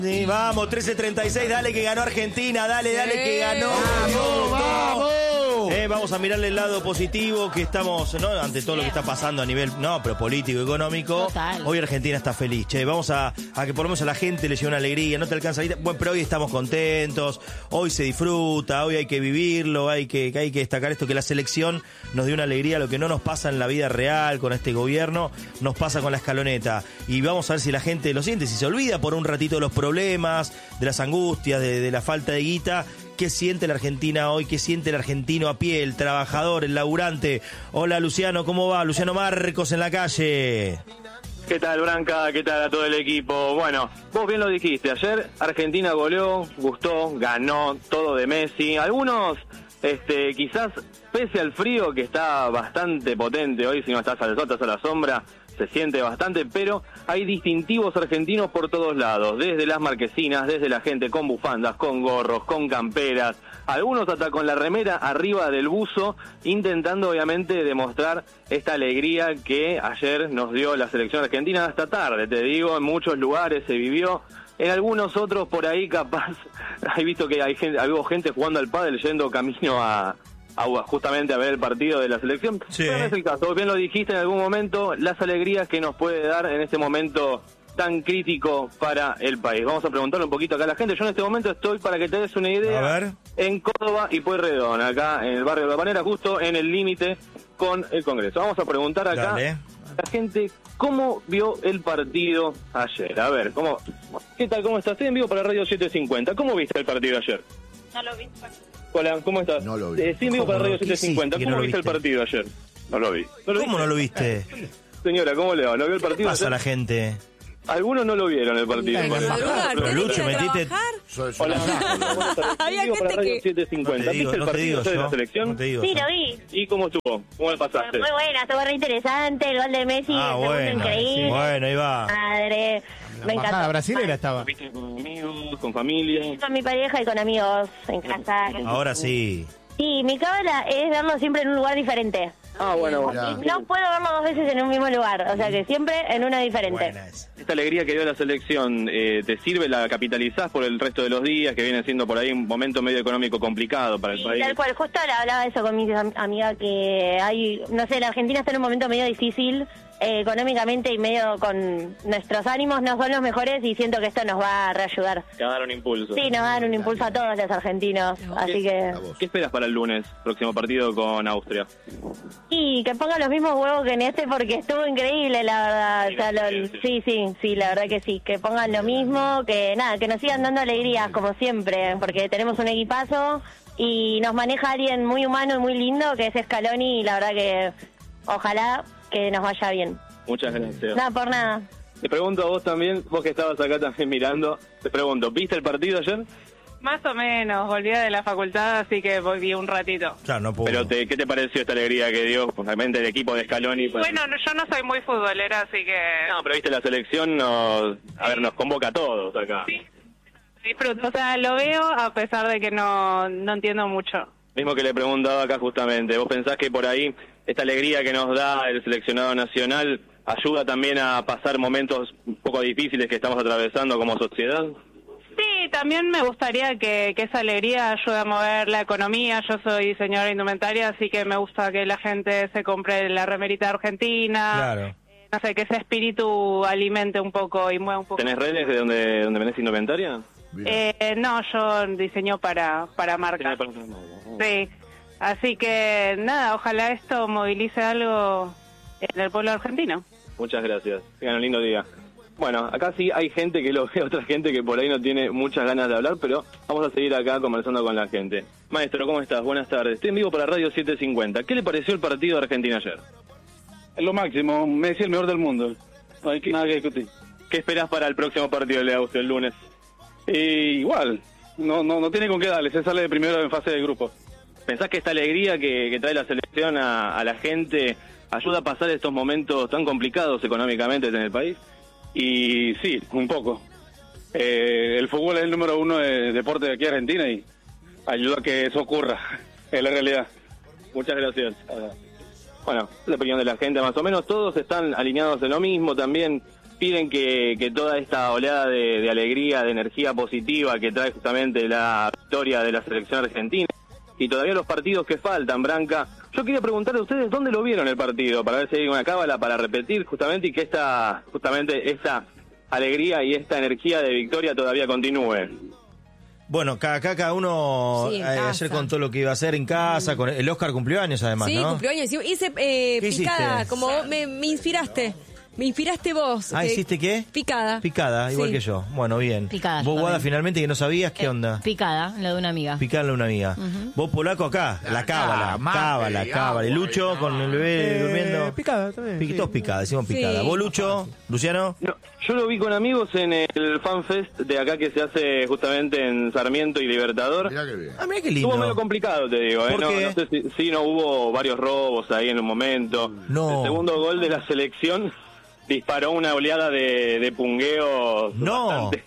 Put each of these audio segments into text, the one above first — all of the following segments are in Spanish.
Sí, vamos, 13:36, dale que ganó Argentina, dale que ganó. ¡Vamos! Vamos a mirarle el lado positivo, que estamos, ¿no? Ante todo lo que está pasando a nivel, pero político, económico. Total. Hoy Argentina está feliz, che. Vamos a que por lo menos a la gente le lleve una alegría, no te alcanza ahorita. Bueno, pero hoy estamos contentos, hoy se disfruta, hoy hay que vivirlo, hay que destacar esto, que la selección nos dio una alegría, lo que no nos pasa en la vida real con este gobierno, nos pasa con la escaloneta. Y vamos a ver si la gente lo siente, si se olvida por un ratito de los problemas, de las angustias, de la falta de guita. ¿Qué siente la Argentina hoy? ¿Qué siente el argentino a pie, el trabajador, el laburante? Hola, Luciano, ¿cómo va? Luciano Marcos en la calle. ¿Qué tal, Branca? ¿Qué tal a todo el equipo? Bueno, vos bien lo dijiste, ayer Argentina goleó, gustó, ganó, todo de Messi. Algunos, quizás, pese al frío que está bastante potente hoy, si no estás al sol, estás a la sombra, se siente bastante, pero hay distintivos argentinos por todos lados, desde las marquesinas, desde la gente con bufandas, con gorros, con camperas, algunos hasta con la remera arriba del buzo, intentando obviamente demostrar esta alegría que ayer nos dio la selección argentina hasta tarde, te digo, en muchos lugares se vivió. En algunos otros por ahí capaz, he visto que hubo gente jugando al pádel yendo camino a justamente a ver el partido de la selección. Sí. Pero no es el caso, vos bien lo dijiste en algún momento, las alegrías que nos puede dar en este momento tan crítico para el país. Vamos a preguntarle un poquito acá a la gente. Yo en este momento estoy, para que te des una idea, A ver. en Córdoba y Pueyrredón, acá en el barrio de La Panera, justo en el límite con el Congreso. Vamos a preguntar acá Dale. a la gente cómo vio el partido ayer. A ver, ¿qué tal? ¿Cómo estás? Estoy en vivo para Radio 750. ¿Cómo viste el partido ayer? No lo vi. Hola, ¿cómo estás? No lo vi. Estoy en vivo para Radio 750. ¿Qué ¿Cómo no lo viste el viste? partido ayer? No lo vi. ¿Cómo no lo viste? Señora, ¿cómo le va? ¿No vio el ¿Qué partido pasa a ayer? la gente? Algunos no lo vieron el partido. Pero Pero Lucho, metiste... Hola. Había Vivo para gente Radio que... 750. ¿Viste el no te partido digo ayer de la yo. selección? No te digo Sí, yo. lo vi. ¿Y cómo estuvo? ¿Cómo le pasaste? Muy buena, estuvo re interesante. El gol de Messi, Ah, el segundo bueno. increíble. Bueno, ahí va. Madre, me Embajada encantó. brasilera estaba. ¿Viste con amigos, con familia? Con mi pareja y con amigos en casa. Ahora sí. Sí, mi cábala es verlo siempre en un lugar diferente. Ah, bueno. Ya. No puedo verlo dos veces en un mismo lugar, o sea que siempre en una diferente. Buena esa. Esta alegría que dio la selección, ¿te sirve? ¿La capitalizás por el resto de los días? Que viene siendo por ahí un momento medio económico complicado para el Y país. tal cual, justo le hablaba eso con mi amiga que hay, no sé, la Argentina está en un momento medio difícil económicamente y medio con nuestros ánimos no son los mejores y siento que esto nos va a reayudar. Que va a dar un impulso. Sí, nos va a dar un impulso a todos los argentinos, así que... ¿Qué esperas para el lunes, próximo partido con Austria? Y que pongan los mismos huevos que en este porque estuvo increíble, la verdad. O sea, sí, la verdad que sí. Que pongan lo mismo, que nada, que nos sigan dando alegrías como siempre, porque tenemos un equipazo y nos maneja alguien muy humano y muy lindo que es Scaloni y la verdad que ojalá que nos vaya bien. Muchas gracias. Nada, por nada. Te pregunto a vos también, vos que estabas acá también mirando, te pregunto, ¿viste el partido ayer? Más o menos, volví de la facultad, así que volví un ratito. Claro, no puedo. Pero ¿qué te pareció esta alegría que dio justamente el equipo de Scaloni? Bueno, yo no soy muy futbolera, así que No, pero viste la selección, nos convoca a todos acá. disfruto. O sea, lo veo a pesar de que no entiendo mucho. Mismo que le preguntaba acá justamente, ¿vos pensás que por ahí esta alegría que nos da el seleccionado nacional ayuda también a pasar momentos un poco difíciles que estamos atravesando como sociedad? Sí, también me gustaría que esa alegría ayude a mover la economía. Yo soy diseñadora de indumentaria, así que me gusta que la gente se compre la remerita argentina. Claro. No sé, que ese espíritu alimente un poco y mueva un poco. ¿Tenés redes de donde vendés indumentaria? No, yo diseño para marcas. Sí, así que nada, ojalá esto movilice algo en el pueblo argentino. Muchas gracias, tengan un lindo día. Bueno, acá sí hay gente que lo ve, otra gente que por ahí no tiene muchas ganas de hablar, pero vamos a seguir acá conversando con la gente. Maestro, ¿cómo estás? Buenas tardes. Estoy en vivo para Radio 750. ¿Qué le pareció el partido de Argentina ayer? Es lo máximo, Messi el mejor del mundo. No hay nada que discutir. ¿Qué esperás para el próximo partido de Austria el lunes? Igual, no tiene con qué darle, se sale de primero en fase de grupo. ¿Pensás que esta alegría que trae la selección a la gente ayuda a pasar estos momentos tan complicados económicamente en el país? Y sí, un poco. El fútbol es el número uno de deporte de aquí en Argentina y ayuda a que eso ocurra, es la realidad. Muchas gracias. Bueno, la opinión de la gente más o menos, todos están alineados en lo mismo también. piden que toda esta oleada de alegría, de energía positiva que trae justamente la victoria de la selección argentina y todavía los partidos que faltan, Branca. Yo quería preguntarle a ustedes dónde lo vieron el partido, para ver si hay una cábala para repetir justamente y que esta alegría y esta energía de victoria todavía continúe. Bueno, cada uno ayer contó lo que iba a hacer en casa. Con el Oscar cumplió años además, ¿no? Sí, cumplió años. Hice picada, como me inspiraste. Me inspiraste vos. Ah, ¿hiciste qué? Picada. Picada, igual que yo. Bueno, bien. Picada. Vos, Guada, finalmente que no sabías, ¿qué onda? Picada, la de una amiga. Picada de una amiga. Vos, Polaco, acá, la cábala. Cábala. Y Lucho con el bebé durmiendo. Picada también. Todos picada, decimos picada. Sí. ¿Vos, Lucho? ¿Luciano? No, yo lo vi con amigos en el FanFest de acá que se hace justamente en Sarmiento y Libertador. Mirá que bien. Ah, mirá qué lindo. Estuvo medio complicado, te digo. ¿Por qué? No sé si no hubo varios robos ahí en un momento. No. El segundo gol de la selección disparó una oleada de pungueos. No. Bastante.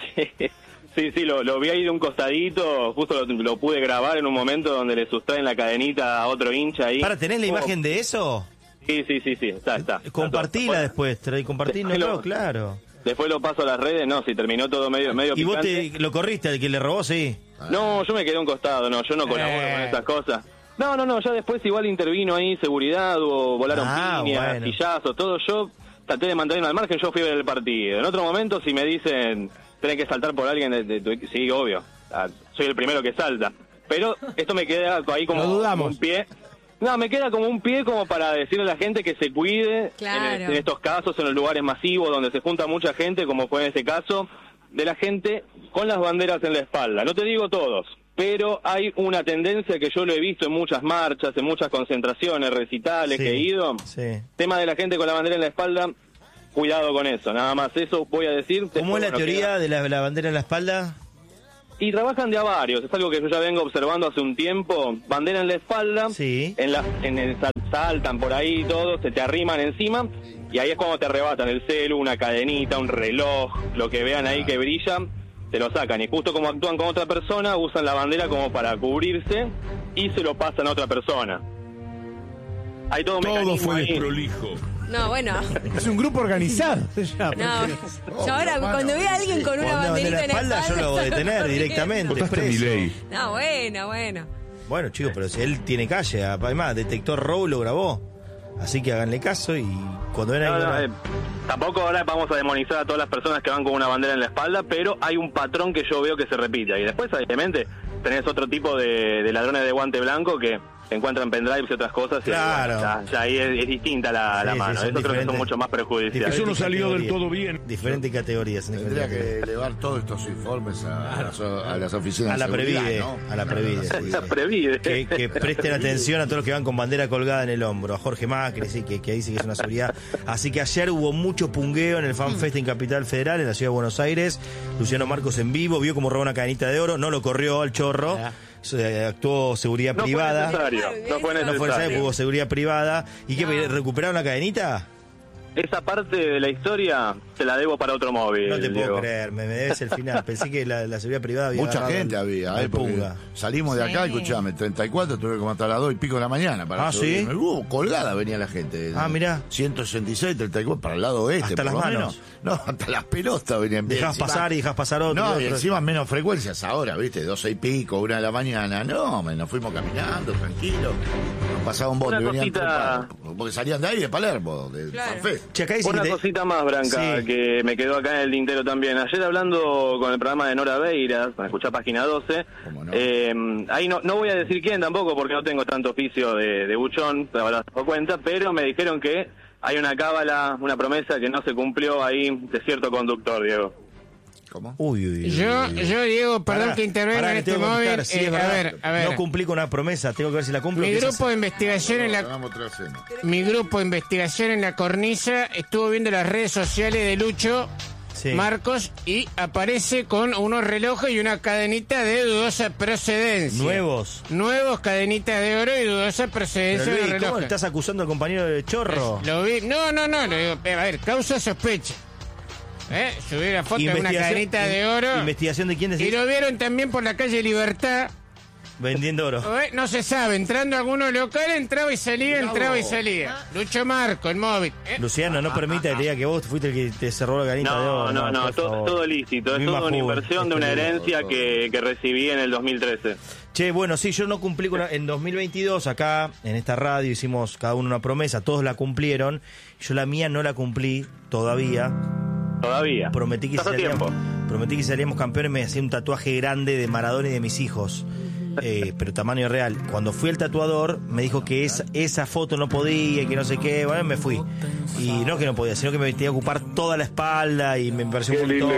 Sí, lo vi ahí de un costadito. Justo lo pude grabar en un momento donde le sustraen la cadenita a otro hincha ahí. ¿Para tener la imagen de eso? Sí, está. Compartila después, compartínoslo, claro. Después lo paso a las redes, no, si terminó todo medio ¿Y vos picante. lo corriste, al que le robó, sí? No, yo me quedé a un costado, no, yo no colaboro con estas cosas. No, ya después igual intervino ahí seguridad, volaron piñas, bueno. sillazos, todo. Yo traté de mantenerme al margen, yo fui a ver el partido. En otro momento, si me dicen, tenés que saltar por alguien de tu equipo, sí, obvio, soy el primero que salta. Pero esto me queda ahí como un pie. No, me queda como un pie como para decirle a la gente que se cuide Claro. en estos casos, en los lugares masivos donde se junta mucha gente, como fue en este caso, de la gente con las banderas en la espalda. No te digo todos, pero hay una tendencia que yo lo he visto en muchas marchas, en muchas concentraciones, recitales Sí, que he ido. sí. Tema de la gente con la bandera en la espalda, cuidado con eso, nada más eso voy a decir. ¿Cómo es la Bueno, teoría de la bandera en la espalda? Y trabajan de a varios, es algo que yo ya vengo observando hace un tiempo. Bandera en la espalda, Sí. saltan por ahí todos, se te arriman encima y ahí es cuando te arrebatan el celu, una cadenita, un reloj, lo que vean ahí que brilla, te lo sacan. Y justo como actúan con otra persona, usan la bandera como para cubrirse y se lo pasan a otra persona. Hay todo un mecanismo ahí. No, bueno. Es un grupo organizado. No. Yo ahora, cuando veo a alguien con una banderita en la espalda, yo lo hago detener directamente. Preso. No, bueno. Bueno, chicos, pero si él tiene calle, además, detector robo lo grabó. Así que háganle caso y cuando ven ahí... Tampoco ahora vamos a demonizar a todas las personas que van con una bandera en la espalda, pero hay un patrón que yo veo que se repite. Y después, obviamente, tenés otro tipo de ladrones de guante blanco que encuentran pendrives y otras cosas. Claro. Y, bueno, ya ahí es distinta la Sí, mano. sí, Eso creo que son mucho más perjudiciales. Eso no salió del todo bien. Diferentes categorías. Tendría que elevar todos estos informes a las oficinas A la de seguridad, Previde, ¿no? a la Previde. Sí, sí. Previde. Que presten atención a todos los que van con bandera colgada en el hombro. A Jorge Macri, sí, que dice que es una seguridad. Así que ayer hubo mucho pungueo en el FanFest en Capital Federal, en la ciudad de Buenos Aires. Luciano Marcos en vivo, vio como robó una cadenita de oro, no lo corrió al chorro. Actuó seguridad privada. No fue necesario. No fue necesario, hubo seguridad privada. ¿Y qué? ¿Recuperaron la cadenita? Esa parte de la historia te la debo para otro móvil. No te puedo Diego. creer, me debes el final. Pensé que la seguridad privada había Mucha agarrado gente había, al porque punga. salimos de acá, Sí. escuchame, 34, tuve que hasta las 2 y pico de la mañana para Ah, subirme. ¿sí? Colgada venía la gente. Ah, mirá. 166, 34, para el lado oeste. Hasta por las lo manos. menos. No, hasta las pelotas venían. Dejás Encima- pasar y dejás pasar otro. No, y otro. encima menos frecuencias ahora, ¿viste? 12 y pico, 1 de la mañana. No, nos fuimos caminando, tranquilo. Nos pasaba un bote, Una venían cosita- trepados, porque salían de ahí, de Palermo, del Claro. FanFest. Che, acá dice Una que te- cosita más, Branca, Sí. que me quedó acá en el tintero también. Ayer hablando con el programa de Nora Beiras, para escuchar Página 12, ¿Cómo no? ahí no voy a decir quién tampoco, porque no tengo tanto oficio de buchón, te habrás dado cuenta, pero me dijeron que hay una cábala, una promesa que no se cumplió ahí de cierto conductor, Diego. ¿Cómo? Uy. Yo, Diego, perdón Pará, que intervenga pará, en que este tengo que móvil. contar. Sí, es verdad. A ver. No cumplí con una promesa, tengo que ver si la cumplo. Mi ¿Qué se grupo hace? de investigación en la Hagamos otra cena. Mi grupo de investigación en la cornisa estuvo viendo las redes sociales de Lucho Sí. Marcos y aparece con unos relojes y una cadenita de dudosa procedencia. Nuevos cadenitas de oro y dudosa procedencia Pero, de Luis, ¿cómo relojes. estás acusando al compañero de chorro? Lo vi. No, lo digo. A ver, causa sospecha. Subí la foto de una Investigación- cadenita de oro. ¿Investigación de quién decís? Y lo vieron también por la calle Libertad. Vendiendo oro. No se sabe, entrando a algunos locales, entraba y salía. Lucho Marco, el móvil. Luciano, no permita que te diga que vos fuiste el que te cerró la canita de oro. No, todo lícito. Es toda una inversión de una herencia que recibí en el 2013. Che, bueno, sí, yo no cumplí en 2022 acá, en esta radio, hicimos cada uno una promesa, todos la cumplieron, yo la mía no la cumplí todavía. Prometí que si salíamos campeones me hacía un tatuaje grande de Maradona y de mis hijos. Pero tamaño real. Cuando fui al tatuador me dijo que esa foto no podía y que no sé qué. Bueno, me fui. Y no que no podía, sino que me tenía que ocupar toda la espalda y me pareció un montón.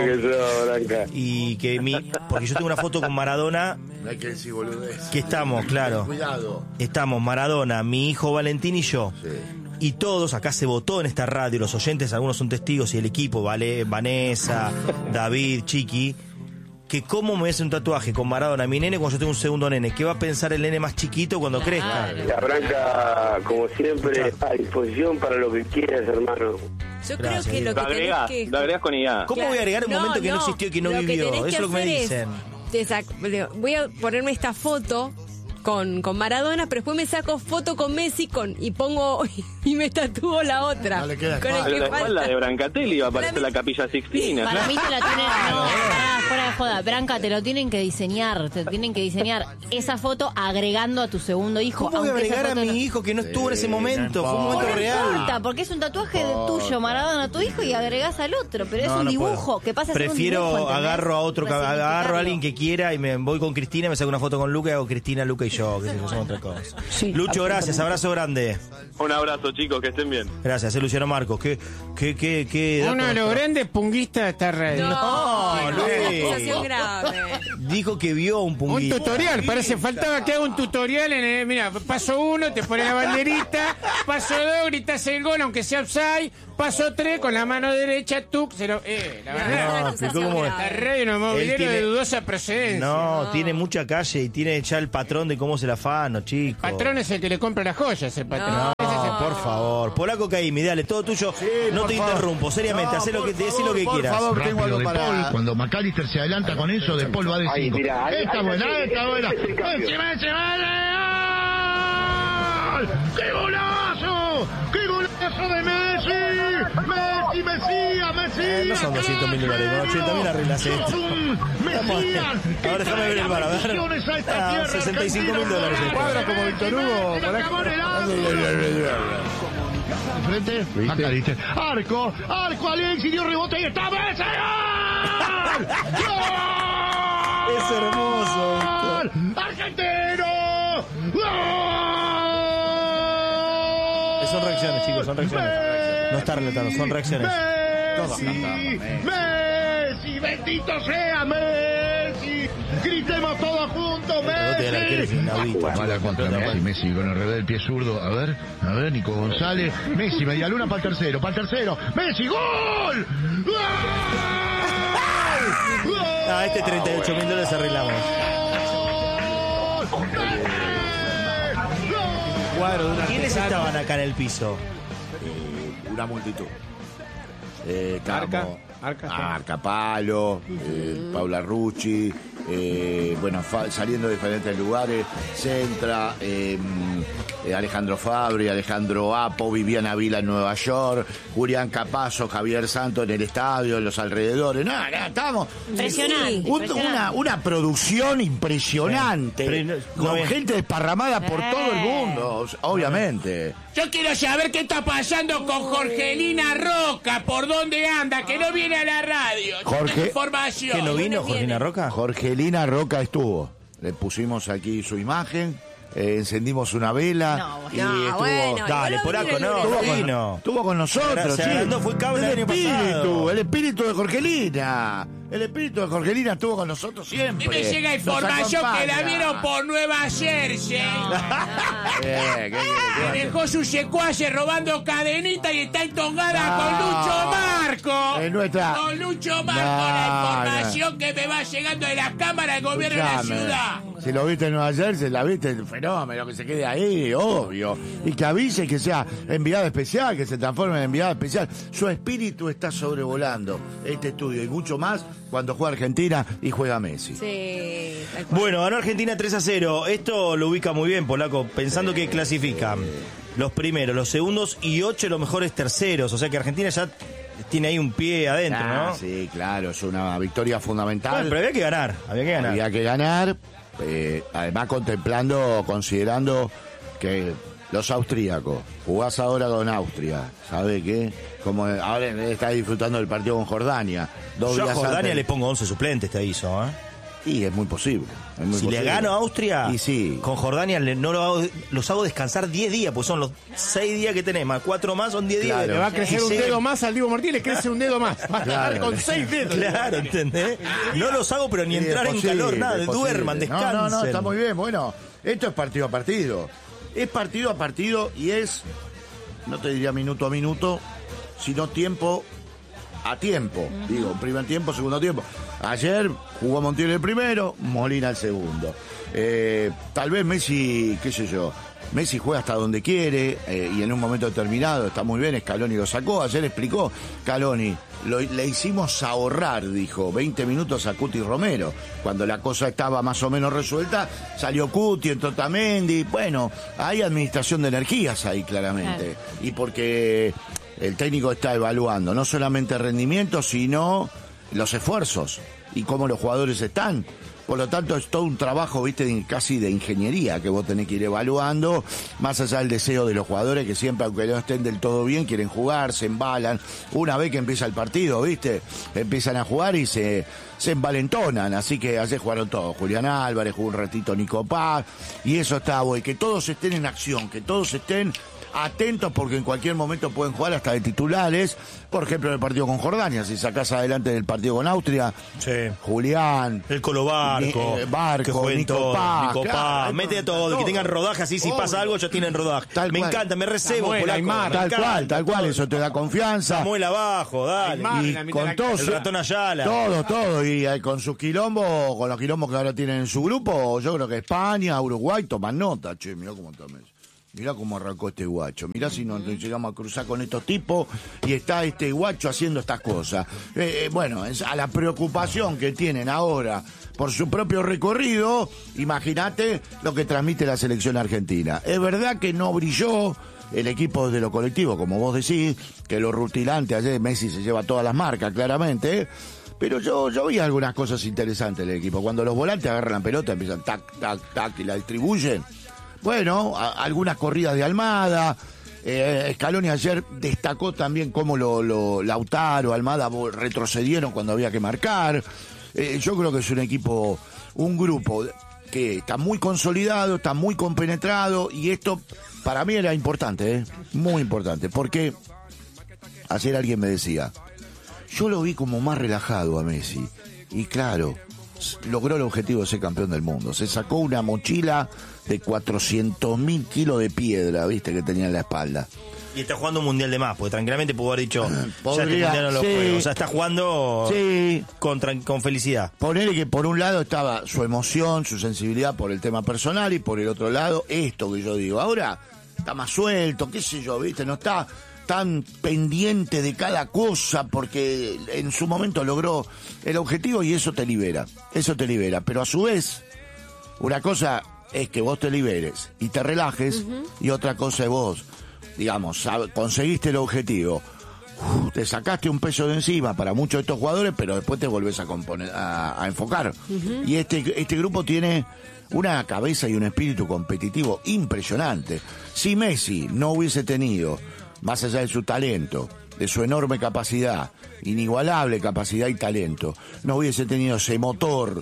Y que porque yo tengo una foto con Maradona. No hay que decir boludez. Que estamos, claro. Cuidado. Estamos Maradona, mi hijo Valentín y yo. Sí. Y todos, acá se votó en esta radio, los oyentes, algunos son testigos y el equipo, Vanessa, David, Chiqui, que cómo me hace un tatuaje con Maradona, mi nene, cuando yo tengo un segundo nene. ¿Qué va a pensar el nene más chiquito cuando crezca? La Branca, como siempre, a disposición para lo que quieras, hermano. Yo creo que lo que lo agregás con IA. ¿Cómo voy a agregar un momento que no existió y que no vivió? Eso es lo que me dicen. Voy a ponerme esta foto con Maradona, pero después me saco foto con Messi y pongo y me tatúo la otra. No le queda con la espalda de Brancatelli va a aparecer la Capilla Sixtina. Para mí te la tienen, fuera de joda, Branca, te lo tienen que diseñar, esa foto agregando a tu segundo hijo. ¿Cómo voy a agregar a mi hijo que no estuvo en ese momento? Fue un momento real. No importa, porque es un tatuaje tuyo, Maradona, a tu hijo, y agregás al otro, pero es un dibujo que pasa a ser un dibujo. Prefiero agarro a alguien que quiera y me voy con Cristina, me saco una foto con Luca y hago Cristina, Luca y yo, que son otra cosa. Sí, Lucho, gracias, abrazo grande. Un abrazo, chicos, que estén bien. Gracias, Luciano Marcos. ¿Qué uno de los grandes punguistas de esta radio. No, Luis. Grave. Dijo que vio un punguista. Un tutorial, faltaba que haga un tutorial mira, paso 1, te pone la banderita, paso 2, gritas el gol, aunque sea offside, paso 3, con la mano derecha, la verdad. La radio no movilero de dudosa procedencia. No, tiene mucha calle y tiene ya el patrón de cómo se la afano, chicos. Patrón es el que le compra las joyas, el patrón. No, por favor. Polaco Caimi, dale, todo tuyo. Sí, no te interrumpo, seriamente, haz lo que quieras. Por favor, tengo algo de para... Paul, cuando McAllister se adelanta con eso, De Paul va de 5. Esta buena. ¡Qué golazo! ¡Qué golazo de Messi! ¡Messi! No son $200.000, con $80.000 arreglas esto. Ahora déjame ver el bar, a ver. $65.000. Cuadra como Víctor Hugo. Frente, McAllister. Arco, Alexis dio rebote y está Messi. ¡Gol! Es hermoso. ¡Argentino! Son reacciones, chicos, son reacciones. No está relatando, son reacciones. Messi, bendito sea Messi. Gritemos todos juntos, Messi. Mala contra Messi con el revés del pie zurdo. A ver, Nico González. Messi, media luna para el tercero. Messi, ¡gol! Este $38.000 arreglamos. ¿Quiénes estaban acá en el piso? Una multitud. Arca Palo, Paula Rucci, saliendo de diferentes lugares, Centra, Alejandro Fabri, Alejandro Apo, Viviana Vila en Nueva York, Julián Capazo, Javier Santos en el estadio, en los alrededores. Estamos. Impresionante. Una producción impresionante. Con gente desparramada por todo el mundo, obviamente. Yo quiero saber qué está pasando con Jorgelina Roca, por dónde anda, que no viene a la radio. Información. ¿Que no vino Jorgelina Roca? Jorgelina Roca estuvo. Le pusimos aquí su imagen. Encendimos una vela y estuvo... Bueno, dale, Polaco, estuvo con nosotros, fue cable el espíritu de Jorgelina. El espíritu de Jorgelina estuvo con nosotros siempre. Y me llega información que la vieron por Nueva Jersey. Me dejó su secuace robando cadenita y está entongada con Lucho Marco. Con Lucho Marco, la información que me va llegando de la Cámara del Gobierno de la ciudad. Si lo viste en Nueva Jersey, la viste, el fenómeno, que se quede ahí, obvio. Y que avise que sea enviado especial, que se transforme en enviado especial. Su espíritu está sobrevolando este estudio y mucho más cuando juega Argentina y juega Messi. Sí. Bueno, ganó Argentina 3-0. Esto lo ubica muy bien, Polaco, pensando que clasifican los primeros, los segundos y 8 los mejores terceros. O sea que Argentina ya tiene ahí un pie adentro, ¿no? Sí, claro, es una victoria fundamental. Bueno, pero había que ganar. Había que ganar, además considerando que los austríacos, jugás ahora con Austria, ¿sabe qué? Como ahora está disfrutando del partido con Jordania. Yo a Jordania le pongo 11 suplentes, te aviso, ¿eh? Y es muy posible. Si le gano a Austria, y sí, con Jordania los hago descansar 10 días, pues son los 6 días que tenés, más 4 más son 10 días. Le va a crecer un dedo más al Diego Martínez, le crece un dedo más. Va a estar con 6 dedos. Claro, ¿entendés? No los hago, pero ni entrar en calor, nada, duerman, descansen. No, está muy bien. Bueno, esto es partido a partido. Es partido a partido y es, no te diría minuto a minuto, sino tiempo a tiempo. Digo, primer tiempo, segundo tiempo. Ayer jugó Montiel el primero, Molina el segundo. Tal vez Messi, qué sé yo, Messi juega hasta donde quiere y en un momento determinado está muy bien, Scaloni lo sacó. Ayer explicó Scaloni, le hicimos ahorrar, dijo, 20 minutos a Cuti Romero. Cuando la cosa estaba más o menos resuelta, salió Cuti, entró Otamendi. Bueno, hay administración de energías ahí claramente. Claro. Y porque el técnico está evaluando no solamente el rendimiento, sino los esfuerzos y cómo los jugadores están. Por lo tanto, es todo un trabajo, viste, casi de ingeniería que vos tenés que ir evaluando, más allá del deseo de los jugadores que siempre, aunque no estén del todo bien, quieren jugar, se embalan. Una vez que empieza el partido, viste, empiezan a jugar y se envalentonan. Así que ayer jugaron todos. Julián Álvarez, jugó un ratito Nico Paz, y eso está bueno, que todos estén en acción, que todos estén atentos porque en cualquier momento pueden jugar hasta de titulares. Por ejemplo, en el partido con Jordania, si sacás adelante del partido con Austria, sí. Julián, el Colo Barco, Nico Paz, claro, mete todo, que tengan rodaje así, si pasa algo ya tienen rodaje. Me encanta, me recebo. Tal cual, eso te da confianza. Samuel abajo, dale. Y con todos, el ratón Ayala. Todo, y con sus quilombos, con los quilombos que ahora tienen en su grupo, yo creo que España, Uruguay toman nota, che, mirá cómo está Messi. Mirá cómo arrancó este guacho, mirá si nos llegamos a cruzar con estos tipos y está este guacho haciendo estas cosas. Bueno, a la preocupación que tienen ahora por su propio recorrido, imagínate lo que transmite la selección argentina. Es verdad que no brilló el equipo de lo colectivo, como vos decís, que lo rutilante ayer Messi se lleva todas las marcas, claramente, pero yo vi algunas cosas interesantes del equipo. Cuando los volantes agarran la pelota, empiezan tac, tac, tac y la distribuyen. Bueno, algunas corridas de Almada. Scaloni ayer destacó también cómo Lautaro, Almada retrocedieron cuando había que marcar. Yo creo que es un equipo, un grupo que está muy consolidado, está muy compenetrado, y esto para mí era importante, muy importante, porque ayer alguien me decía, yo lo vi como más relajado a Messi, y claro, logró el objetivo de ser campeón del mundo. Se sacó una mochila de 400.000 kilos de piedra, viste, que tenía en la espalda. Y está jugando un mundial de más, porque tranquilamente pudo haber dicho, podría, ya este mundial no lo juego. O sea, está jugando con felicidad. Ponele que por un lado estaba su emoción, su sensibilidad por el tema personal, y por el otro lado, esto que yo digo. Ahora está más suelto, qué sé yo, viste, no está tan pendiente de cada cosa, porque en su momento logró el objetivo y eso te libera. Pero a su vez, una cosa es que vos te liberes y te relajes, y otra cosa es vos, digamos, conseguiste el objetivo, te sacaste un peso de encima para muchos de estos jugadores, pero después te volvés a enfocar. Y este grupo tiene una cabeza y un espíritu competitivo impresionante. Si Messi no hubiese tenido, más allá de su talento, de su enorme capacidad, inigualable capacidad y talento, no hubiese tenido ese motor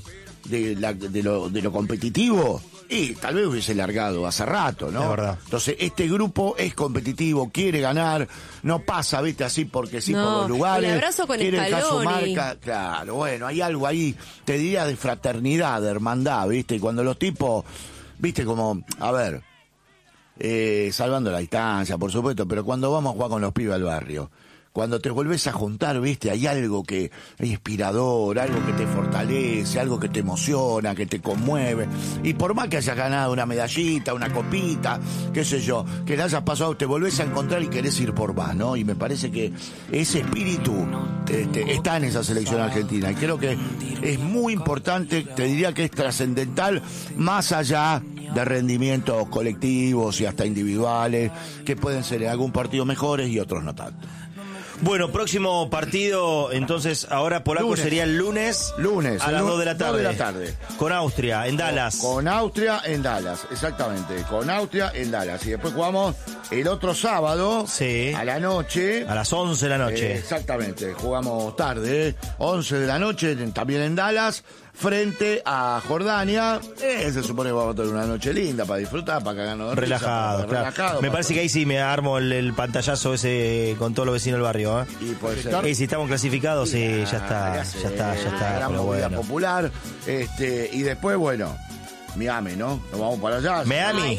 de lo competitivo, y tal vez hubiese largado hace rato, ¿no? Es verdad. Entonces, este grupo es competitivo, quiere ganar, no pasa, viste, así porque sí, por los lugares. El abrazo con quiere dejar su Scaloni. marca. Claro, bueno, hay algo ahí, te diría, de fraternidad, de hermandad, viste, y cuando los tipos, viste, como, a ver, salvando la distancia, por supuesto, pero cuando vamos a jugar con los pibes al barrio, cuando te volvés a juntar, ¿viste? Hay algo que es inspirador, algo que te fortalece, algo que te emociona, que te conmueve. Y por más que hayas ganado una medallita, una copita, qué sé yo, que le hayas pasado, te volvés a encontrar y querés ir por más, ¿no? Y me parece que ese espíritu está en esa selección argentina. Y creo que es muy importante, te diría que es trascendental, más allá de rendimientos colectivos y hasta individuales, que pueden ser en algún partido mejores y otros no tanto. Bueno, próximo partido, entonces, ahora polaco sería el lunes a las 2 de la tarde. 2 de la tarde. Con Austria, en Dallas. Con Austria en Dallas, exactamente. Con Austria en Dallas. Y después jugamos el otro sábado, a la noche. A las 11 de la noche. Exactamente, jugamos tarde, 11 de la noche, también en Dallas, frente a Jordania. Se supone que vamos a tener una noche linda para disfrutar, para cagarnos de risa, Relajado, claro. Me parece que ahí sí me armo el pantallazo ese con todos los vecinos del barrio. Y puede ser. Y si estamos clasificados, sí, ya está. Gran movida popular. Y después, bueno, Miami, ¿no? Nos vamos para allá. Miami.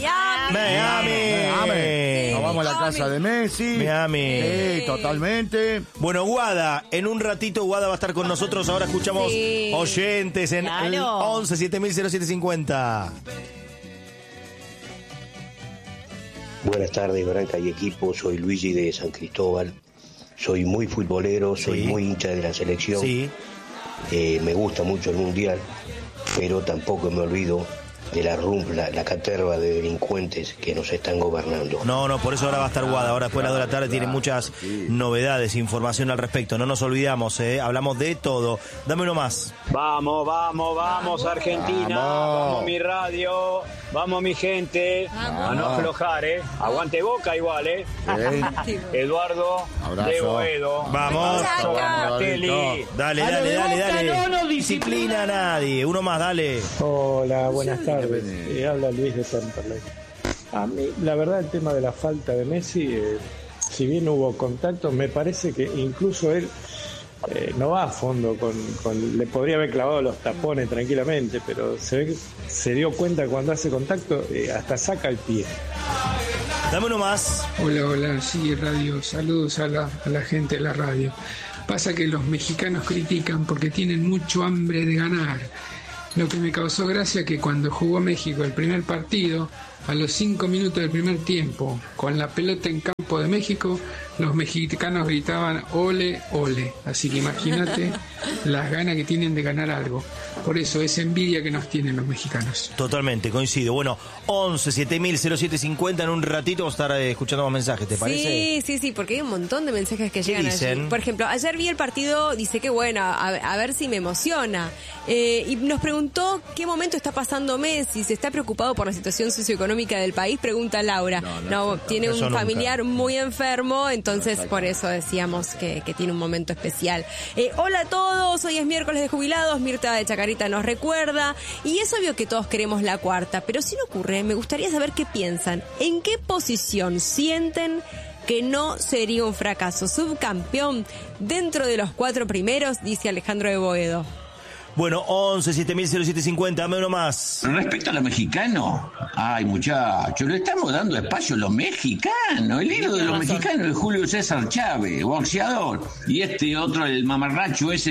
Nos vamos a la casa de Messi. Miami. Sí, totalmente. Bueno, Guada, en un ratito Guada va a estar con nosotros. Ahora escuchamos oyentes en el 11 70000750. Buenas tardes, Branca y equipo. Soy Luigi de San Cristóbal. Soy muy futbolero, soy muy hincha de la selección. Me gusta mucho el mundial, pero tampoco me olvido de la caterva de delincuentes que nos están gobernando. No, por eso ahora va a estar Guada. Ahora después de las 2 de la tarde tiene muchas novedades, información al respecto. No nos olvidamos, hablamos de todo. Dame uno más. Vamos Argentina, vamos mi radio, vamos mi gente, a no aflojar, aguante Boca igual, Eduardo de Boedo. Vamos. Dale. No disciplina a nadie. Uno más, dale. Hola, buenas tardes. Habla Luis de Temperley. A mí, la verdad, el tema de la falta de Messi, si bien hubo contacto, me parece que incluso él no va a fondo le podría haber clavado los tapones tranquilamente, pero se ve que se dio cuenta cuando hace contacto, hasta saca el pie. Dame uno más. Hola, sí, radio. Saludos a la gente de la radio. Pasa que los mexicanos critican porque tienen mucho hambre de ganar. Lo que me causó gracia que cuando jugó México el primer partido, a los 5 minutos del primer tiempo, con la pelota en campo de México, los mexicanos gritaban ole, ole. Así que imagínate las ganas que tienen de ganar algo. Por eso es envidia que nos tienen los mexicanos. Totalmente, coincido. Bueno, 11 70000750, en un ratito vamos a estar escuchando más mensajes, ¿te parece? Sí, porque hay un montón de mensajes que llegan allí. Por ejemplo, ayer vi el partido, dice que bueno, a ver si me emociona. Y nos preguntó qué momento está pasando Messi, si está preocupado por la situación socioeconómica del país, pregunta Laura. No, tiene un familiar muy enfermo, entonces por eso decíamos que tiene un momento especial. Hola a todos, hoy es miércoles de jubilados, Mirta de Chacarita nos recuerda, y es obvio que todos queremos la cuarta, pero si no ocurre, me gustaría saber qué piensan, en qué posición sienten que no sería un fracaso. Subcampeón dentro de los 4 primeros, dice Alejandro de Boedo. Bueno, 11 70000750, dame uno más. Respecto a los mexicanos, ay muchachos, le estamos dando espacio a los mexicanos. El ídolo de los mexicanos es Julio César Chávez, boxeador. Y este otro, el mamarracho ese,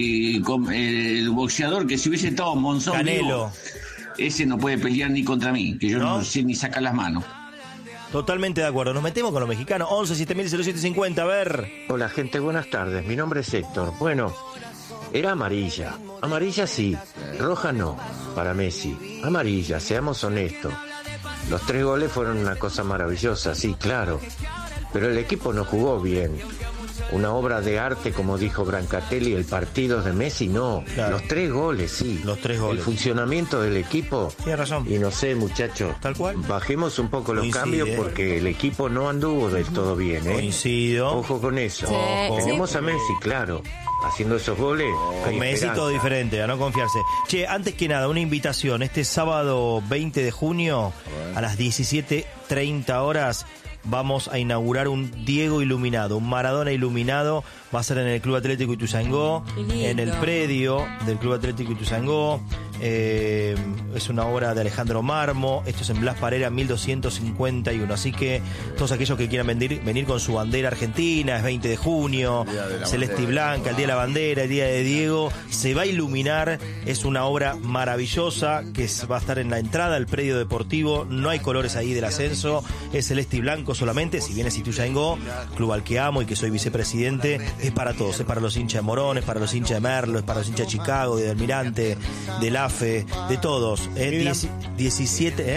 el boxeador que si hubiese estado Monzón Canelo. Vivo, ese no puede pelear ni contra mí, que yo no sé ni sacar las manos. Totalmente de acuerdo. Nos metemos con los mexicanos. 11 70000750, a ver. Hola gente, buenas tardes. Mi nombre es Héctor. Bueno, era amarilla. Amarilla sí, roja no, para Messi. Amarilla, seamos honestos. Los 3 goles fueron una cosa maravillosa, sí, claro. Pero el equipo no jugó bien. Una obra de arte, como dijo Brancatelli, el partido de Messi, no. Claro. Los 3 goles, sí. Los 3 goles. El funcionamiento del equipo. Tiene razón. Y no sé, muchachos. Tal cual. Bajemos un poco los cambios porque el equipo no anduvo del todo bien, Coincido. Ojo con eso. Sí. Tenemos a Messi, claro. Haciendo esos goles. Con Messi todo diferente, a no confiarse. Che, antes que nada, una invitación. Este sábado 20 de junio, a las 17:30 horas, vamos a inaugurar un Diego iluminado, un Maradona iluminado. Va a ser en el Club Atlético Ituzaingó, en el predio del Club Atlético Ituzaingó. Es una obra de Alejandro Marmo. Esto es en Blas Parera 1251. Así que todos aquellos que quieran venir con su bandera argentina, es 20 de junio, celeste y blanca, el Día de la Bandera, el Día de Diego, se va a iluminar. Es una obra maravillosa que va a estar en la entrada del predio deportivo. No hay colores ahí del ascenso, es celeste y blanco solamente. Si vienes Ituzaingó, club al que amo y que soy vicepresidente, es para todos. Es para los hinchas de Morón, es para los hinchas de Merlo, es para los hinchas de Chicago, de Almirante, del AFE, de todos. 17,